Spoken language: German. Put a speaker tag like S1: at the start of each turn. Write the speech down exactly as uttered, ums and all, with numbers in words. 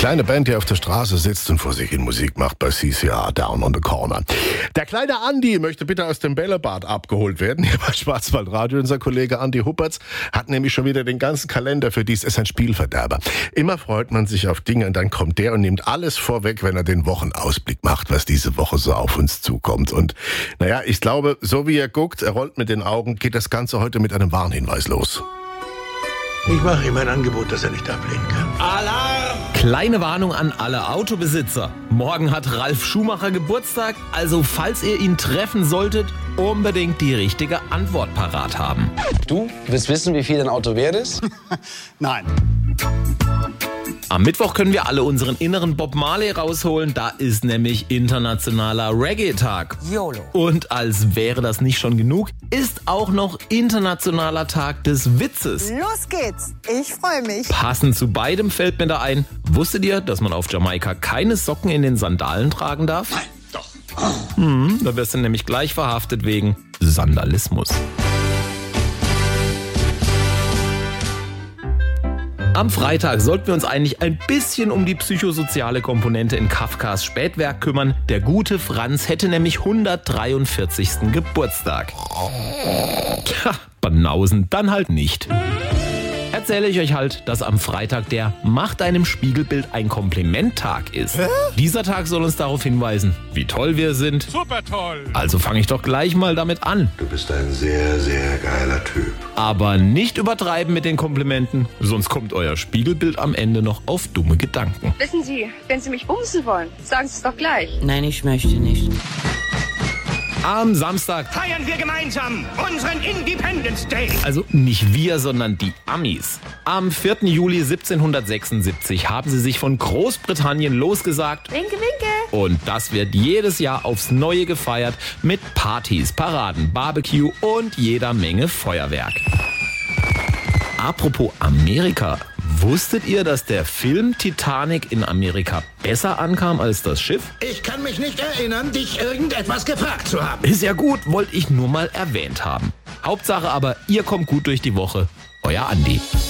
S1: Kleine Band, die auf der Straße sitzt und vor sich hin Musik macht bei C C R, Down on the Corner. Der kleine Andi möchte bitte aus dem Bällebad abgeholt werden. Hier bei Schwarzwaldradio. Unser Kollege Andi Huppertz hat nämlich schon wieder den ganzen Kalender für dies. Ist ein Spielverderber. Immer freut man sich auf Dinge und dann kommt der und nimmt alles vorweg, wenn er den Wochenausblick macht, was diese Woche so auf uns zukommt. Und naja, ich glaube, so wie er guckt, er rollt mit den Augen, geht das Ganze heute mit einem Warnhinweis los.
S2: Ich mache ihm ein Angebot, das er nicht ablehnen kann.
S3: Alarm! Kleine Warnung an alle Autobesitzer. Morgen hat Ralf Schumacher Geburtstag, also falls ihr ihn treffen solltet, unbedingt die richtige Antwort parat haben.
S4: Du willst wissen, wie viel dein Auto wert ist?
S2: Nein.
S3: Am Mittwoch können wir alle unseren inneren Bob Marley rausholen. Da ist nämlich internationaler Reggae-Tag.
S5: YOLO.
S3: Und als wäre das nicht schon genug, ist auch noch internationaler Tag des Witzes.
S5: Los geht's. Ich freue mich.
S3: Passend zu beidem fällt mir da ein, wusstet ihr, dass man auf Jamaika keine Socken in den Sandalen tragen darf?
S2: Nein, doch.
S3: Hm, da wirst du nämlich gleich verhaftet wegen Sandalismus. Am Freitag sollten wir uns eigentlich ein bisschen um die psychosoziale Komponente in Kafkas Spätwerk kümmern. Der gute Franz hätte nämlich hundertdreiundvierzigsten Geburtstag. Tja, Banausen, dann halt nicht. Erzähle ich euch halt, dass am Freitag der Mach deinem Spiegelbild ein Kompliment-Tag ist. Hä? Dieser Tag soll uns darauf hinweisen, wie toll wir sind.
S6: Super toll!
S3: Also fange ich doch gleich mal damit an.
S2: Du bist ein sehr, sehr geiler Typ.
S3: Aber nicht übertreiben mit den Komplimenten, sonst kommt euer Spiegelbild am Ende noch auf dumme Gedanken.
S7: Wissen Sie, wenn Sie mich bumsen wollen, sagen Sie es doch gleich.
S8: Nein, ich möchte nicht.
S3: Am Samstag
S6: Feiern wir gemeinsam unseren Independence Day.
S3: Also nicht wir, sondern die Amis. Am vierten Juli siebzehnhundertsechsundsiebzig haben sie sich von Großbritannien losgesagt.
S7: Winke, winke.
S3: Und das wird jedes Jahr aufs Neue gefeiert mit Partys, Paraden, Barbecue und jeder Menge Feuerwerk. Apropos Amerika. Wusstet ihr, dass der Film Titanic in Amerika besser ankam als das Schiff?
S2: Ich kann mich nicht erinnern, dich irgendetwas gefragt zu haben.
S3: Ist ja gut, wollte ich nur mal erwähnt haben. Hauptsache aber, ihr kommt gut durch die Woche. Euer Andi.